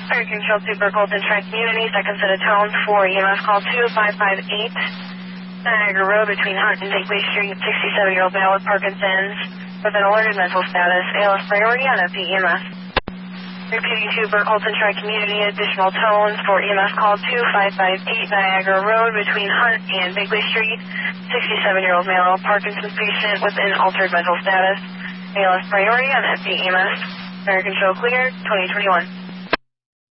Fire Control 2 Burkholton Tri-Community, second set of tones for EMS call 2558, Niagara Road between Hunt and Gateway Street, 67-year-old male with Parkinson's, with an alerted mental status, ALS priority on FEMS. Repeating 2 Burkholton Tri-Community, additional tones for EMS call 2558, Niagara Road between Hunt and Gateway Street, 67-year-old male Parkinson's patient with an altered mental status, ALS priority on FEMS. Fire Control cleared, 2021.